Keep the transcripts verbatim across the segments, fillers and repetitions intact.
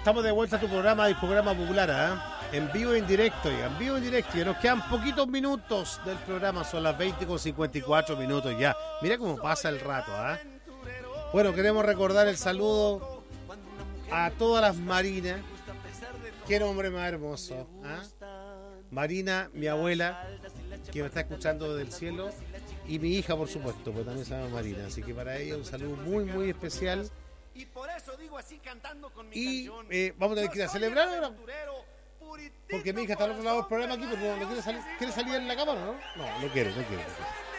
estamos de vuelta a tu programa, el programa popular, ¿eh? En vivo e en directo, ya, en vivo e en directo. Ya nos quedan poquitos minutos del programa, son las veinte con cincuenta y cuatro minutos ya. Mira cómo pasa el rato, ¿eh? Bueno, queremos recordar el saludo a todas las Marinas. Qué nombre más hermoso, ¿eh? Marina, mi abuela, que me está escuchando desde el cielo, y mi hija, por supuesto, pues también se llama Marina. Así que para ella un saludo muy, muy especial. Y por eso digo así cantando con mi Y canción. eh, vamos a tener que ir a celebrar ahora. Porque mi hija está al otro lado del programa aquí, porque no, no quiere salir. ¿Quiere salir en la cámara, no? No, no quiere, no quiere.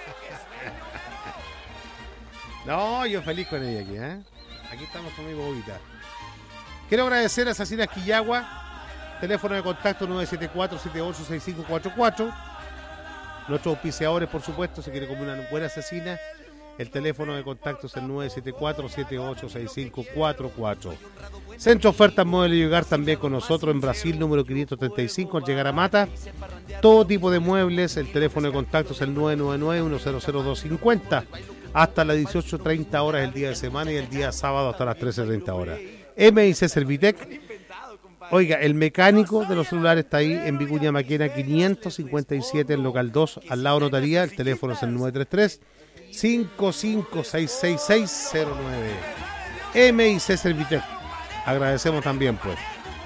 No, yo feliz con ella aquí, ¿eh? Aquí estamos con mi bobita. Quiero agradecer a Cecilia Quillagua. Teléfono de contacto nueve siete cuatro, siete ocho seis cinco cuatro cuatro. Nuestros auspiciadores, por supuesto, se quiere comer una buena asesina. El teléfono de contacto es el nueve siete cuatro, siete ocho seis cinco cuatro cuatro. Centro Ofertas Muebles y Hogar también con nosotros en Brasil, número quinientos treinta y cinco, al llegar a Mata. Todo tipo de muebles, el teléfono de contacto es el nueve nueve nueve, uno cero cero dos cinco cero. Hasta las dieciocho treinta horas el día de semana y el día sábado hasta las trece treinta horas. M I C Servitec. Oiga, el mecánico de los celulares está ahí en Vicuña Maquena quinientos cincuenta y siete, en local dos, al lado notaría. El teléfono es el nueve tres tres, cinco cinco seis seis seis cero nueve. M I C Servitec. Agradecemos también, pues.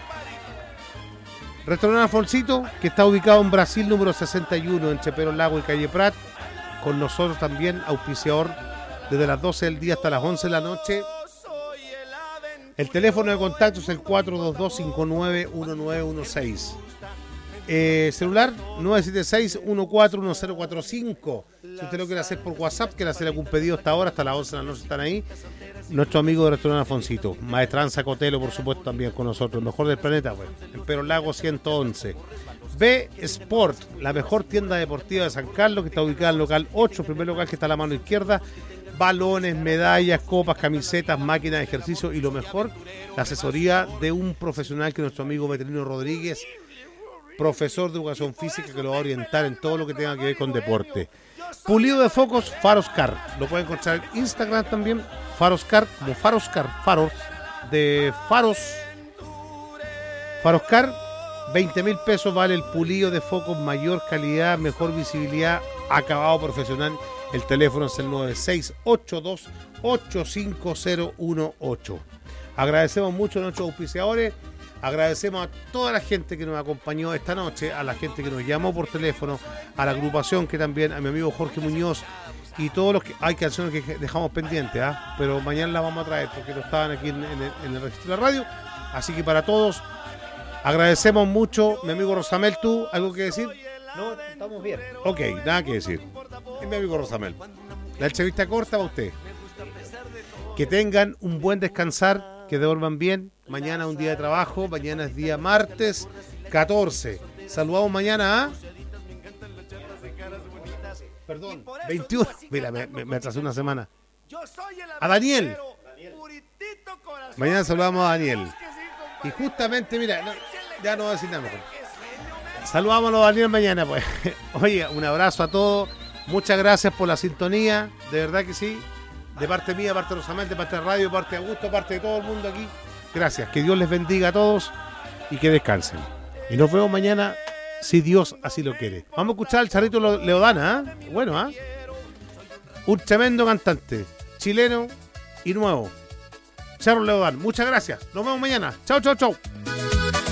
Restaurante Alfonsito, que está ubicado en Brasil, número sesenta y uno, entre Perón Lago y Calle Prat. Con nosotros también, auspiciador, desde las doce del día hasta las once de la noche. El teléfono de contacto es el cuatro dos dos, cinco nueve uno nueve uno seis. Eh, celular nueve siete seis, uno cuatro uno cero cuatro cinco. Si usted lo quiere hacer por WhatsApp, quiere hacer algún pedido hasta ahora, hasta las once de la noche están ahí. Nuestro amigo de Restaurante Alfonsito. Maestranza Cotelo, por supuesto, también con nosotros. El mejor del planeta, pues. En Perón Lago ciento once. B Sport, la mejor tienda deportiva de San Carlos, que está ubicada en el local ocho, primer local que está a la mano izquierda. Balones, medallas, copas, camisetas, máquinas de ejercicio y lo mejor, la asesoría de un profesional que es nuestro amigo Veterino Rodríguez, profesor de educación física, que lo va a orientar en todo lo que tenga que ver con deporte. Pulido de focos, Faroscar. Lo pueden encontrar en Instagram también, Faroscar, como Faroscar, faros, de faros. Faroscar, veinte mil pesos vale el pulido de focos, mayor calidad, mejor visibilidad, acabado profesional. El teléfono es el nueve seis ocho dos, ocho cinco cero uno ocho. Agradecemos mucho a nuestros auspiciadores, agradecemos a toda la gente que nos acompañó esta noche, a la gente que nos llamó por teléfono, a la agrupación que también, a mi amigo Jorge Muñoz y todos los que... Hay canciones que dejamos pendientes, ¿eh? Pero mañana las vamos a traer porque no estaban aquí en, en, el, en el registro de la radio. Así que para todos, agradecemos mucho. Mi amigo Rosamel, ¿tú algo que decir? No, estamos bien. Ok, nada que decir. Es mi amigo Rosamel. La entrevista corta para usted. Que tengan un buen descansar, que duerman bien. Mañana un día de trabajo, mañana es día martes catorce. Saludamos mañana a... Perdón, veintiuno. Mira, me, me, me atrasé una semana. A Daniel. Mañana saludamos a Daniel. Y justamente, mira, no, ya no voy a decir nada mejor. Saludamos a Daniel mañana, pues. Oye, un abrazo a todos. Muchas gracias por la sintonía. De verdad que sí. De parte mía, de parte de Rosamel, de parte de Radio, de parte de Augusto, de parte de todo el mundo aquí. Gracias. Que Dios les bendiga a todos y que descansen. Y nos vemos mañana, si Dios así lo quiere. Vamos a escuchar al Charrito Leodana, ¿eh? Bueno, ¿ah? ¿eh? Un tremendo cantante, chileno y nuevo. Charro Leodán. Muchas gracias. Nos vemos mañana. Chao, chao, chao.